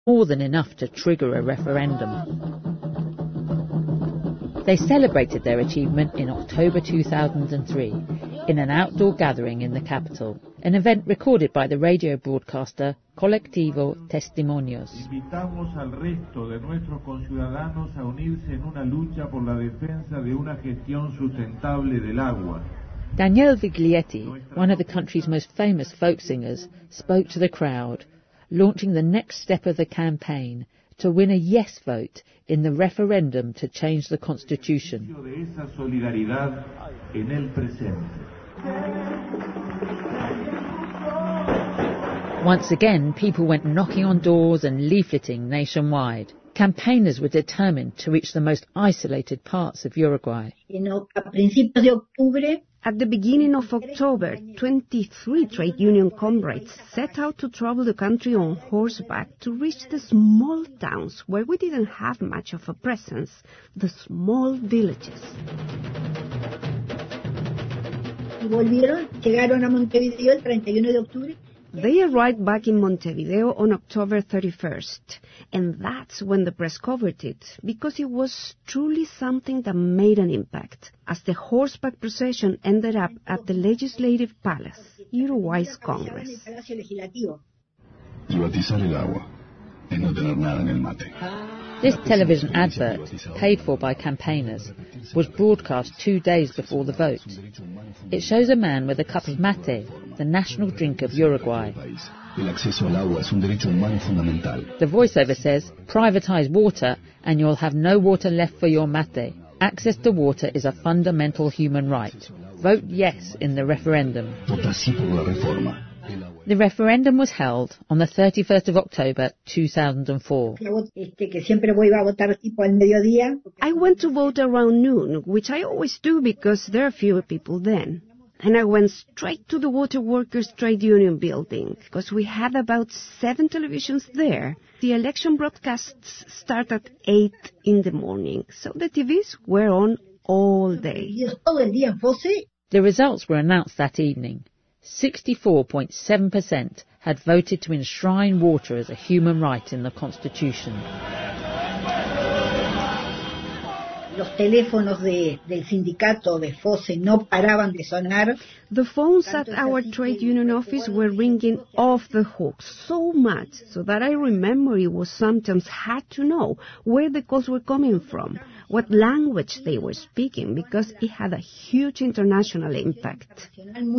more than enough to trigger a referendum. They celebrated their achievement in October 2003 in an outdoor gathering in the capital, an event recorded by the radio broadcaster Colectivo Testimonios. Invitamos al resto de nuestros conciudadanos a unirse en una lucha por la defensa de una gestión sustentable del agua. Daniele Viglietti, one of the country's most famous folk singers, spoke to the crowd, launching the next step of the campaign to win a yes vote in the referendum to change the constitution. Once again, people went knocking on doors and leafleting nationwide. Campaigners were determined to reach the most isolated parts of Uruguay. At the beginning of October, 23 trade union comrades set out to travel the country on horseback to reach the small towns where we didn't have much of a presence, the small villages. Llegaron a Montevideo el 31 de octubre. They arrived back in Montevideo on October 31st, and that's when the press covered it, because it was truly something that made an impact, as the horseback procession ended up at the Legislative Palace, Uruguay's Congress. Privatizar el agua y no tener nada en el mate. This television advert, paid for by campaigners, was broadcast 2 days before the vote. It shows a man with a cup of mate, the national drink of Uruguay. El acceso al agua es un derecho humano fundamental. The voiceover says, "Privatize water and you'll have no water left for your mate. Access to water is a fundamental human right. Vote yes in the referendum." Vota sí por la reforma. The referendum was held on the 31st of October 2004. I went to vote around noon, which I always do because there are fewer people then. And I went straight to the Water Workers Trade Union building, because we had about 7 televisions there. The election broadcasts start at 8 in the morning, so the TVs were on all day. The results were announced that evening. 64.7% had voted to enshrine water as a human right in the Constitution. Los teléfonos del sindicato de FOSE no paraban de sonar. The phones at our trade union office were ringing off the hook so much so that I remember it was sometimes hard to know where the calls were coming from, what language they were speaking, because it had a huge international impact.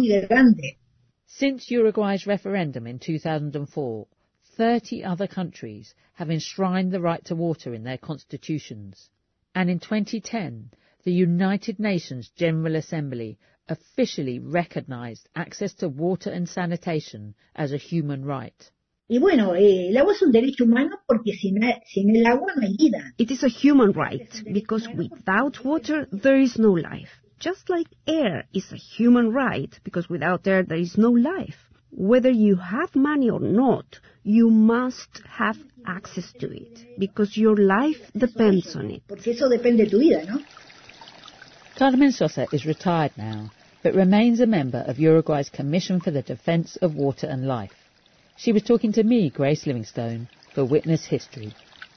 Since Uruguay's referendum in 2004, 30 other countries have enshrined the right to water in their constitutions. And in 2010, the United Nations General Assembly officially recognized access to water and sanitation as a human right. El agua es un derecho humano porque sin el agua no hay vida. It is a human right because without water there is no life. Just like air is a human right because without air there is no life. Whether you have money or not, you must have access to it, because your life depends on it. Porque eso depende de tu vida, ¿no? Carmen Sosa is retired now, but remains a member of Uruguay's Commission for the Defence of Water and Life. She was talking to me, Grace Livingstone, for Witness History.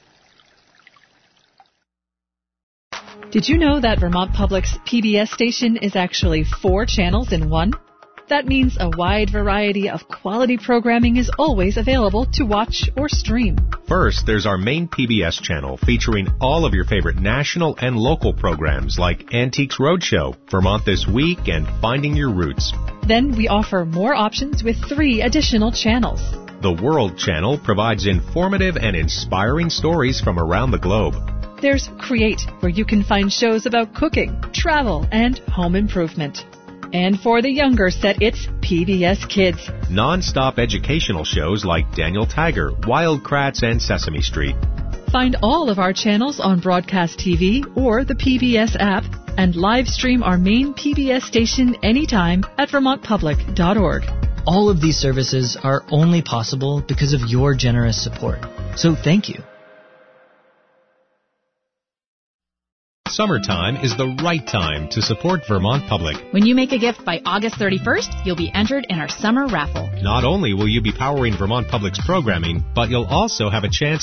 Did you know that Vermont Public's PBS station is actually 4 channels in one? That means a wide variety of quality programming is always available to watch or stream. First, there's our main PBS channel featuring all of your favorite national and local programs like Antiques Roadshow, Vermont This Week, and Finding Your Roots. Then we offer more options with 3 additional channels. The World Channel provides informative and inspiring stories from around the globe. There's Create, where you can find shows about cooking, travel, and home improvement. And for the younger set, it's PBS Kids. Non-stop educational shows like Daniel Tiger, Wild Kratts, and Sesame Street. Find all of our channels on Broadcast TV or the PBS app, and live stream our main PBS station anytime at vermontpublic.org. All of these services are only possible because of your generous support. So thank you. Summertime is the right time to support Vermont Public. When you make a gift by August 31st, you'll be entered in our summer raffle. Not only will you be powering Vermont Public's programming, but you'll also have a chance